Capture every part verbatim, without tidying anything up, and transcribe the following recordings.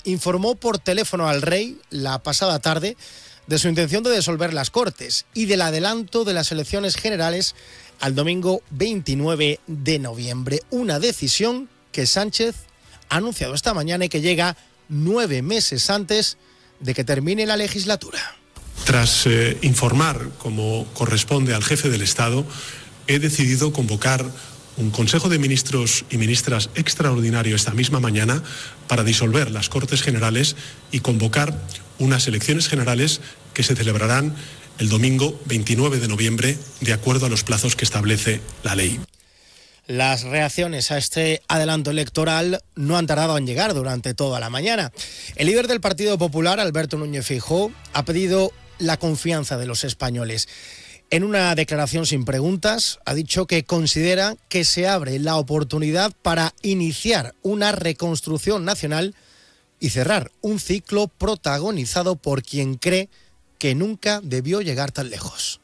informó por teléfono al rey la pasada tarde de su intención de disolver las Cortes y del adelanto de las elecciones generales al domingo veintinueve de noviembre. Una decisión que Sánchez ha anunciado esta mañana y que llega nueve meses antes de que termine la legislatura. Tras eh, informar, como corresponde al jefe del Estado, he decidido convocar un Consejo de Ministros y Ministras extraordinario esta misma mañana para disolver las Cortes Generales y convocar unas elecciones generales que se celebrarán el domingo veintinueve de noviembre, de acuerdo a los plazos que establece la ley. Las reacciones a este adelanto electoral no han tardado en llegar durante toda la mañana. El líder del Partido Popular, Alberto Núñez Feijóo, ha pedido la confianza de los españoles. En una declaración sin preguntas, ha dicho que considera que se abre la oportunidad para iniciar una reconstrucción nacional y cerrar un ciclo protagonizado por quien cree que nunca debió llegar tan lejos.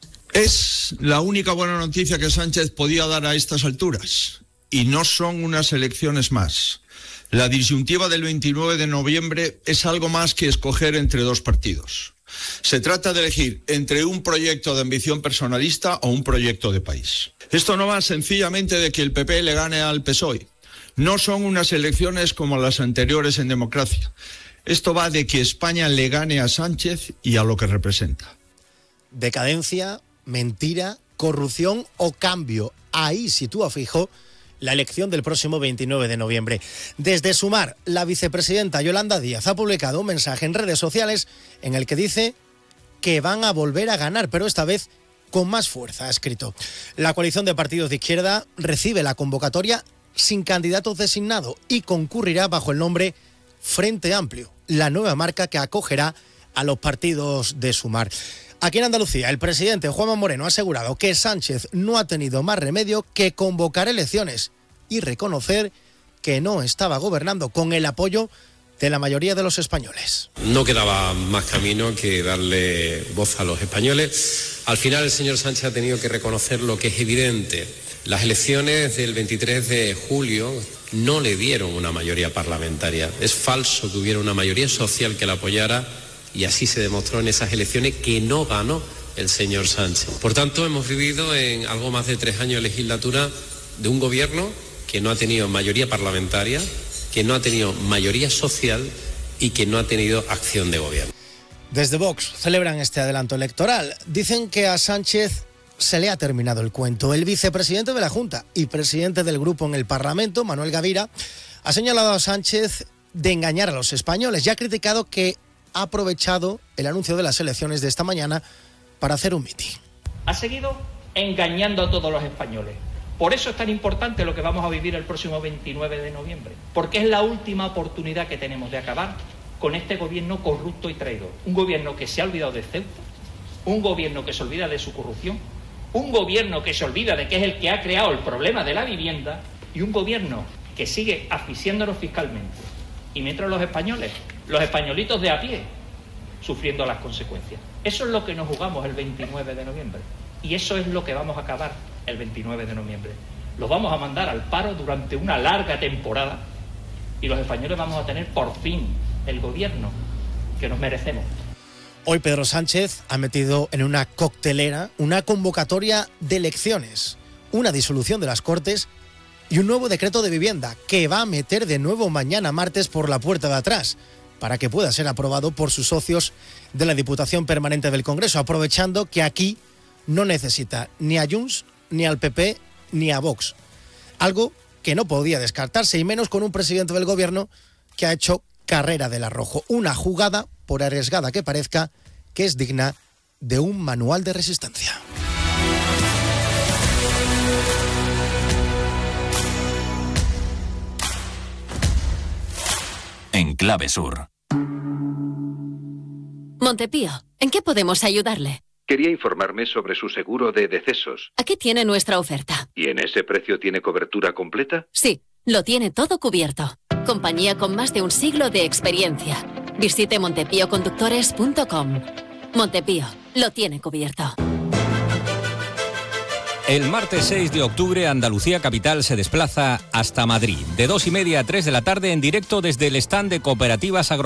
Es la única buena noticia que Sánchez podía dar a estas alturas, y no son unas elecciones más. La disyuntiva del veintinueve de noviembre es algo más que escoger entre dos partidos. Se trata de elegir entre un proyecto de ambición personalista o un proyecto de país. Esto no va sencillamente de que el P P le gane al P S O E. No son unas elecciones como las anteriores en democracia. Esto va de que España le gane a Sánchez y a lo que representa. Decadencia, mentira, corrupción o cambio. Ahí sitúa Feijóo la elección del próximo veintinueve de noviembre. Desde Sumar, la vicepresidenta Yolanda Díaz ha publicado un mensaje en redes sociales en el que dice que van a volver a ganar, pero esta vez con más fuerza, ha escrito. La coalición de partidos de izquierda recibe la convocatoria sin candidatos designados y concurrirá bajo el nombre Frente Amplio, la nueva marca que acogerá a los partidos de Sumar. Aquí en Andalucía, el presidente Juanma Moreno ha asegurado que Sánchez no ha tenido más remedio que convocar elecciones y reconocer que no estaba gobernando con el apoyo de la mayoría de los españoles. No quedaba más camino que darle voz a los españoles. Al final el señor Sánchez ha tenido que reconocer lo que es evidente. Las elecciones del veintitrés de julio no le dieron una mayoría parlamentaria. Es falso que hubiera una mayoría social que la apoyara. Y así se demostró en esas elecciones que no ganó el señor Sánchez. Por tanto, hemos vivido en algo más de tres años de legislatura de un gobierno que no ha tenido mayoría parlamentaria, que no ha tenido mayoría social y que no ha tenido acción de gobierno. Desde Vox celebran este adelanto electoral. Dicen que a Sánchez se le ha terminado el cuento. El vicepresidente de la Junta y presidente del grupo en el Parlamento, Manuel Gavira, ha señalado a Sánchez de engañar a los españoles y ha criticado que ha aprovechado el anuncio de las elecciones de esta mañana para hacer un mitin. Ha seguido engañando a todos los españoles. Por eso es tan importante lo que vamos a vivir el próximo veintinueve de noviembre, porque es la última oportunidad que tenemos de acabar con este gobierno corrupto y traidor. Un gobierno que se ha olvidado de Ceuta, un gobierno que se olvida de su corrupción, un gobierno que se olvida de que es el que ha creado el problema de la vivienda y un gobierno que sigue asfixiándonos fiscalmente. Y mientras los españoles, los españolitos de a pie, sufriendo las consecuencias. Eso es lo que nos jugamos el veintinueve de noviembre. Y eso es lo que vamos a acabar el veintinueve de noviembre. Los vamos a mandar al paro durante una larga temporada y los españoles vamos a tener por fin el gobierno que nos merecemos. Hoy Pedro Sánchez ha metido en una coctelera una convocatoria de elecciones, una disolución de las Cortes y un nuevo decreto de vivienda que va a meter de nuevo mañana martes por la puerta de atrás para que pueda ser aprobado por sus socios de la Diputación Permanente del Congreso, aprovechando que aquí no necesita ni a Junts, ni al P P, ni a Vox. Algo que no podía descartarse, y menos con un presidente del gobierno que ha hecho carrera del arrojo. Una jugada, por arriesgada que parezca, que es digna de un manual de resistencia. En Clave Sur. Montepío, ¿en qué podemos ayudarle? Quería informarme sobre su seguro de decesos. Aquí tiene nuestra oferta. ¿Y en ese precio tiene cobertura completa? Sí, lo tiene todo cubierto. Compañía con más de un siglo de experiencia. Visite montepío conductores punto com. Montepío, lo tiene cubierto. El martes seis de octubre, Andalucía Capital se desplaza hasta Madrid. De dos y media a tres de la tarde en directo desde el stand de Cooperativas Agro